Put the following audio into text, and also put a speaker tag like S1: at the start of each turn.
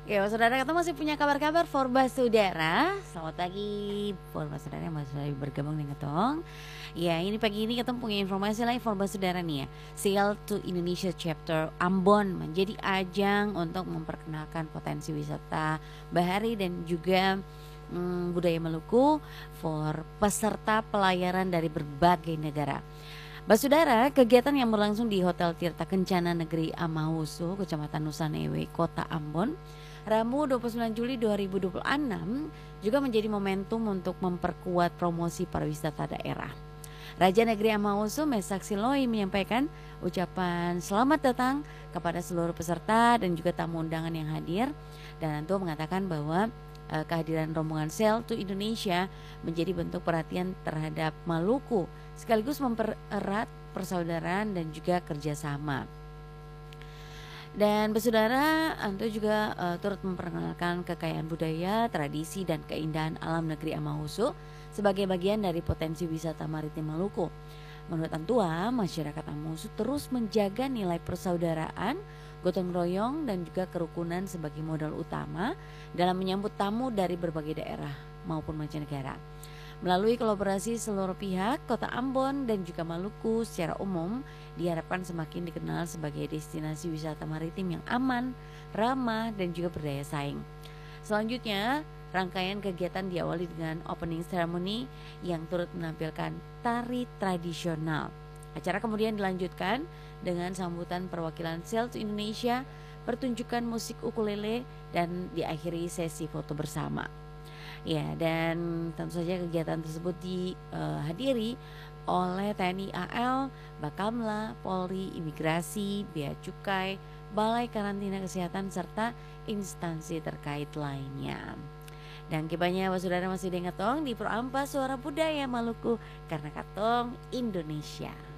S1: Ya, saudara kita masih punya kabar-kabar Forba Saudara. Selamat pagi Forba Saudara yang masih bergabung dengan Ketong. Ya, ini pagi ini kita punya informasi lagi Forba Saudara nih ya. Sail to Indonesia Chapter Ambon menjadi ajang untuk memperkenalkan potensi wisata bahari dan juga budaya Maluku for peserta pelayaran dari berbagai negara. Basudara, kegiatan yang berlangsung di Hotel Tirta Kencana Negeri Amahusu, Kecamatan Nusan Ewe, Kota Ambon, Rabu 29 Juli 2026 juga menjadi momentum untuk memperkuat promosi pariwisata daerah. Raja Negeri Amahusu Mesak Siloi menyampaikan ucapan selamat datang kepada seluruh peserta dan juga tamu undangan yang hadir, dan tentu mengatakan bahwa kehadiran rombongan Sail to Indonesia menjadi bentuk perhatian terhadap Maluku sekaligus mempererat persaudaraan dan juga kerjasama. Dan bersaudara, Anto juga turut memperkenalkan kekayaan budaya, tradisi, dan keindahan alam negeri Amahusu sebagai bagian dari potensi wisata maritim Maluku. Menurut Antua, masyarakat Amahusu terus menjaga nilai persaudaraan, gotong royong, dan juga kerukunan sebagai modal utama dalam menyambut tamu dari berbagai daerah maupun mancanegara. Melalui kolaborasi seluruh pihak, Kota Ambon dan juga Maluku secara umum diharapkan semakin dikenal sebagai destinasi wisata maritim yang aman, ramah, dan juga berdaya saing. Selanjutnya, rangkaian kegiatan diawali dengan opening ceremony yang turut menampilkan tari tradisional. Acara kemudian dilanjutkan dengan sambutan perwakilan Sail to Indonesia, pertunjukan musik ukulele, dan diakhiri sesi foto bersama. Ya, dan tentu saja kegiatan tersebut dihadiri oleh TNI AL, Bakamla, Polri, Imigrasi, Bea Cukai, Balai Karantina Kesehatan, serta instansi terkait lainnya. Dan kibanya saudara masih dengan Katong di Pro Ampas Suara Budaya Maluku, karena Katong Indonesia.